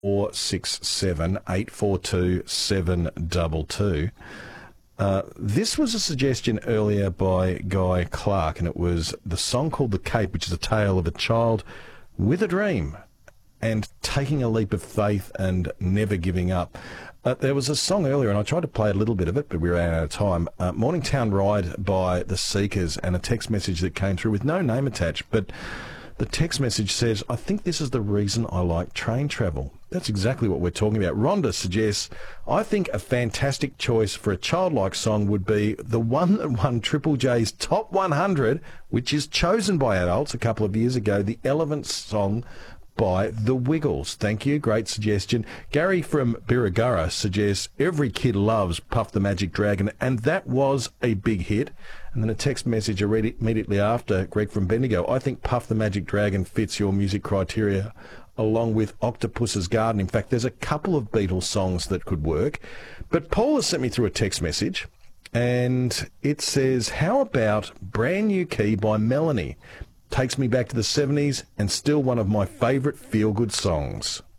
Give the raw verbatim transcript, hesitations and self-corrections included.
four six seven, eight four two, seven two two. Uh, this was a suggestion earlier by Guy Clark, and it was the song called The Cape, which is a tale of a child with a dream and taking a leap of faith and never giving up. Uh, there was a song earlier, and I tried to play a little bit of it, but we ran out of time. Uh, Morningtown Ride by The Seekers, and a text message that came through with no name attached, but the text message says, I think this is the reason I like train travel. That's exactly what we're talking about. Rhonda suggests, I think a fantastic choice for a childlike song would be the one that won Triple J's Top one hundred, which is chosen by adults a couple of years ago, the Elephant song by The Wiggles. Thank you. Great suggestion. Gary from Birregurra suggests every kid loves Puff the Magic Dragon, and that was a big hit. And then a text message I read it immediately after, Greg from Bendigo. I think Puff the Magic Dragon fits your music criteria along with Octopus's Garden. In fact, there's a couple of Beatles songs that could work. But Paul has sent me through a text message, and it says, how about Brand New Key by Melanie? Takes me back to the seventies and still one of my favourite feel-good songs.